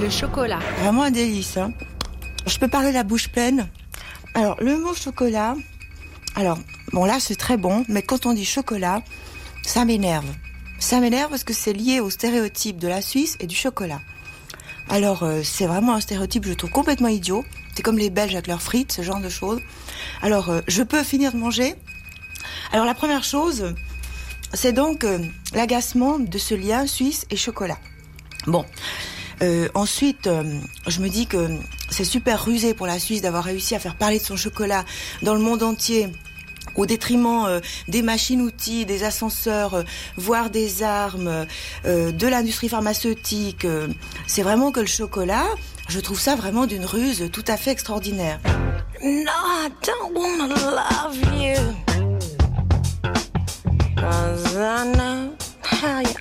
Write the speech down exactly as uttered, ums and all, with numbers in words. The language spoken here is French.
Le chocolat. Vraiment un délice. Hein. Je peux parler la bouche pleine. Alors, le mot chocolat, alors, bon là c'est très bon, mais quand on dit chocolat, ça m'énerve. Ça m'énerve parce que c'est lié au stéréotype de la Suisse et du chocolat. Alors, euh, c'est vraiment un stéréotype, je trouve complètement idiot. C'est comme les Belges avec leurs frites, ce genre de choses. Alors, euh, je peux finir de manger. Alors, la première chose, c'est donc euh, l'agacement de ce lien Suisse et chocolat. Bon, euh, ensuite, euh, je me dis que c'est super rusé pour la Suisse d'avoir réussi à faire parler de son chocolat dans le monde entier, au détriment euh, des machines-outils, des ascenseurs, euh, voire des armes, euh, de l'industrie pharmaceutique. Euh, c'est vraiment que le chocolat, je trouve ça vraiment d'une ruse tout à fait extraordinaire. No, I don't wanna love you, 'cause I know how you